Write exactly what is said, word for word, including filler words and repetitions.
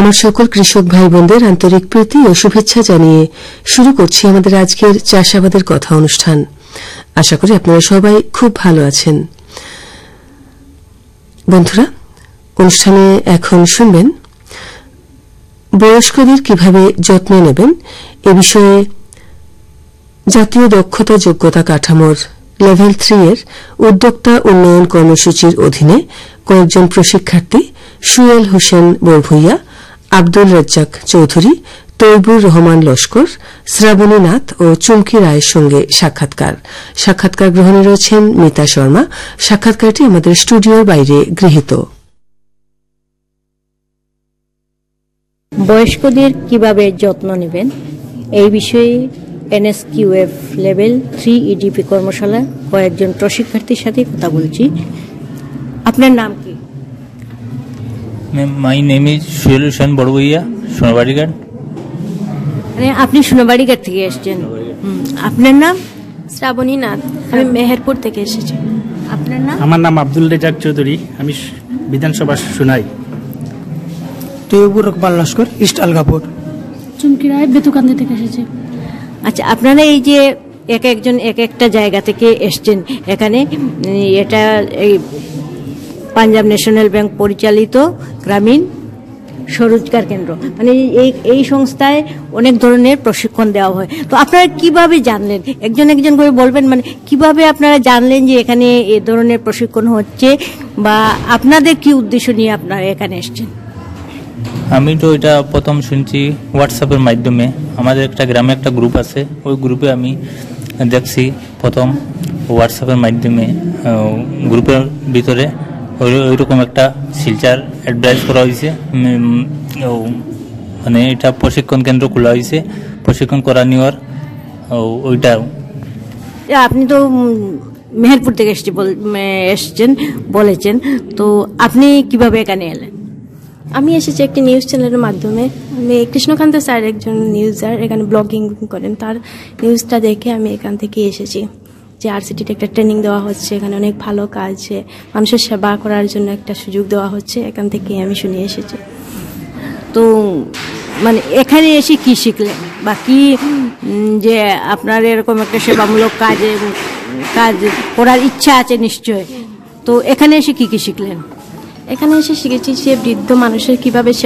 আমার সকল কৃষক ভাই বোনদের আন্তরিক প্রীতি ও শুভেচ্ছা জানিয়ে শুরু করছি আমাদের আজকের চাষাবাদের কথা অনুষ্ঠান। আশা করি আপনারা সবাই খুব ভালো আছেন। বন্ধুরা, অনুষ্ঠানে এখন শুনবেন বয়স্কদের কিভাবে যত্ন নেবেন এ বিষয়ে জাতীয় দক্ষতা যোগ্যতা কাঠামোর লেভেল থ্রি এর উদ্যোক্তা উন্নয়ন কর্মসূচির অধীনে কয়েকজন প্রশিক্ষার্থী সুয়েল হোসেন বরভূইয়া, আব্দুল রাজ্জাক চৌধুরী, তৈবুর রহমান লস্কর, শ্রাবণী নাথ ও চুমকি রায়ের সঙ্গে সাক্ষাৎকার সাক্ষাৎকার গ্রহণে রয়েছেন মিতা শর্মা। সাক্ষাৎকারটি আমাদের স্টুডিওর বাইরে গৃহীত। বয়স্কদের কিভাবে যত্ন নেবেন এই বিষয়ে এনএসকিউএফ লেভেল থ্রি ইডিপি কর্মশালা কয়েকজন প্রশিক্ষার্থীর সাথে কথা বলছি। আপনার নাম কি? My name is সুয়েল Hossain Barbhuiya, Sonabarighat. মানে আপনি সোনাবাড়িঘাট থেকে এসেছেন। আপনার নাম? শ্রাবণী নাথ, আমি মেহেরপুর থেকে এসেছি। আপনার নাম? আমার নাম আব্দুল রাজ্জাক চৌধুরী, আমি বিধানসভা শুনাই। তৈবুর রহমান লস্কর, ইস্ট আলগাপুর। চুমকি রায়, বেতুকান্দি থেকে এসেছি। আচ্ছা, আপনারা এই যে এক একজন এক একটা জায়গা থেকে এসছেন এখানে, এটা এই পাঞ্জাব ন্যাশনাল ব্যাংক পরিচালিত গ্রামীণ স্বরোজগার কেন্দ্র, মানে এই এই সংস্থায় অনেক ধরনের প্রশিক্ষণ দেওয়া হয়। তো আপনারা কিভাবে জানলেন, একজন একজন করে বলবেন, মানে কিভাবে আপনারা জানলেন যে এখানে এ ধরনের প্রশিক্ষণ হচ্ছে, বা আপনাদের কি উদ্দেশ্য নিয়ে আপনারা এখানে এসছেন? আমি তো এটা প্রথম শুনছি হোয়াটসঅ্যাপের মাধ্যমে। আমাদের একটা গ্রামে একটা গ্রুপ আছে, ওই গ্রুপে আমি দেখছি প্রথম হোয়াটসঅ্যাপের মাধ্যমে গ্রুপের ভিতরে ওইরকম একটা শিলচার অ্যাডভাইস করা হয়েছে, মানে এটা প্রশিক্ষণ কেন্দ্র খোলা হয়েছে, প্রশিক্ষণ করা নেওয়ার ওইটা। আপনি তো মেহেরপুর থেকে এসছে এসছেন বলেছেন, তো আপনি কিভাবে এখানে এলেন? আমি এসেছি একটি নিউজ চ্যানেলের মাধ্যমে। আমি কৃষ্ণকান্ত স্যার একজন নিউজার, এখানে ব্লগিং করেন, তার নিউজটা দেখে আমি এখান থেকে এসেছি যে আরসিটিতে একটা ট্রেনিং দেওয়া হচ্ছে, এখানে অনেক ভালো কাজ, মানুষের সেবা করার জন্য একটা সুযোগ দেওয়া হচ্ছে, এখান থেকে আমি শুনে এসেছি। তো মানে এখানে এসে কি শিখলেন, বা কি যে আপনার এরকম একটা সেবামূলক কাজে কাজ করার ইচ্ছা আছে নিশ্চয়, তো এখানে এসে কি কি শিখলেন? এখানে এসে শিখেছি যে বৃদ্ধ মানুষের কিভাবে